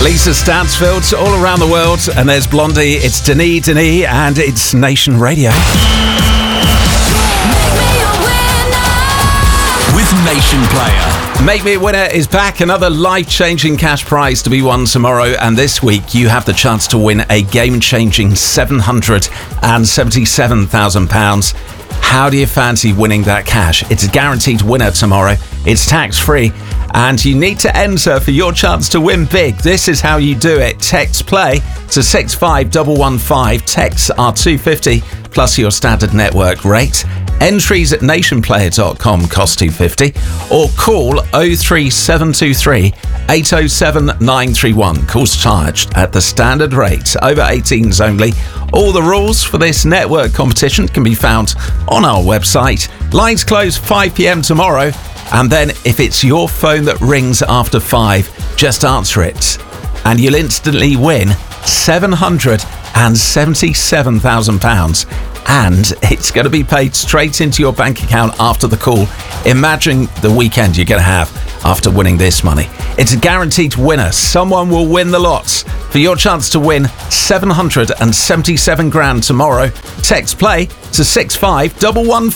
Lisa Stansfield, all around the world. And there's Blondie, it's Denis, and it's Nation Radio. With Nation Player. Make Me a Winner is back. Another life-changing cash prize to be won tomorrow. And this week, you have the chance to win a game-changing £777,000. How do you fancy winning that cash? It's a guaranteed winner tomorrow. It's tax-free. And you need to enter for your chance to win big. This is how you do it. Text PLAY to 65115. Texts are $2.50 plus your standard network rate. Entries at nationplayer.com cost $2.50 or call 03723 807 931. Calls charged at the standard rate. Over 18s only. All the rules for this network competition can be found on our website. Lines close 5 p.m. tomorrow. And then if it's your phone that rings after 5, just answer it. And you'll instantly win £777,000. And it's going to be paid straight into your bank account after the call. Imagine the weekend you're going to have after winning this money. It's a guaranteed winner. Someone will win the lots. For your chance to win $777,000 tomorrow, text PLAY to 65115.